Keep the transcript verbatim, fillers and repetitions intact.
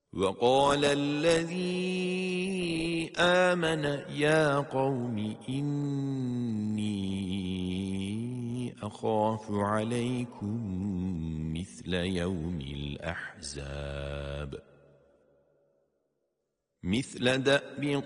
وقال الذي آمن يا قوم إني أخاف عليكم مثل يوم الأحزاب مثل دأب